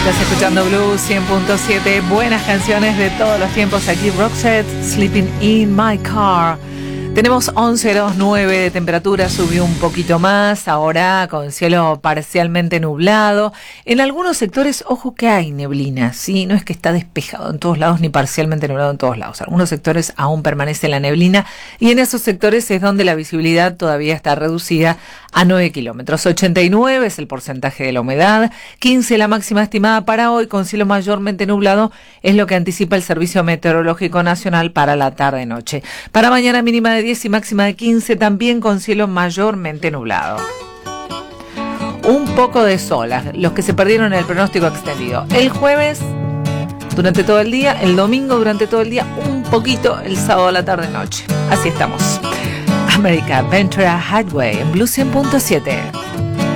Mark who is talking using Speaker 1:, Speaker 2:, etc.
Speaker 1: Estás escuchando Blue 100.7, buenas canciones de todos los tiempos. Aquí Roxette, Sleeping in My Car. Tenemos 11.09 de temperatura, subió un poquito más, ahora con cielo parcialmente nublado. En algunos sectores, ojo que hay neblina, ¿sí? No es que está despejado en todos lados ni parcialmente nublado en todos lados. Algunos sectores aún permanece la neblina y en esos sectores es donde la visibilidad todavía está reducida a 9 kilómetros. 89 es el porcentaje de la humedad, 15 la máxima estimada para hoy con cielo mayormente nublado, es lo que anticipa el Servicio Meteorológico Nacional para la tarde-noche. Para mañana mínima de 10 y máxima de 15, también con cielo mayormente nublado. Un poco de sol, los que se perdieron en el pronóstico extendido. El jueves durante todo el día, el domingo durante todo el día, un poquito el sábado a la tarde-noche. Así estamos. America Ventura Highway en Blue 100.7.